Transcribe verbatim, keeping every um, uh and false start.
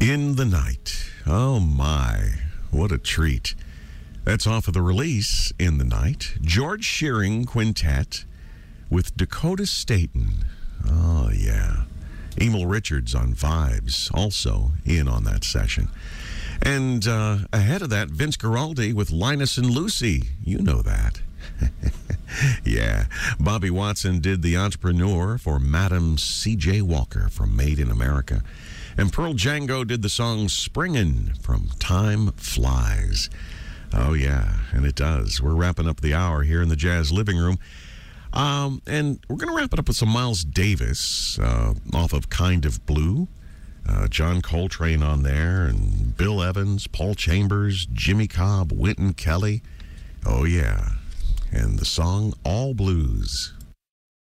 In the Night. Oh, my. What a treat. That's off of the release, In the Night. George Shearing Quintet with Dakota Staton. Oh, yeah. Emil Richards on Vibes, also in on that session. And uh, ahead of that, Vince Guaraldi with Linus and Lucy. You know that. Yeah. Bobby Watson did The Entrepreneur for Madam C J Walker from Made in America. And Pearl Django did the song Springin' from Time Flies. Oh, yeah, and it does. We're wrapping up the hour here in the Jazz Living Room. Um, and we're going to wrap it up with some Miles Davis uh, off of Kind of Blue. Uh, John Coltrane on there, and Bill Evans, Paul Chambers, Jimmy Cobb, Wynton Kelly. Oh, yeah. And the song All Blues.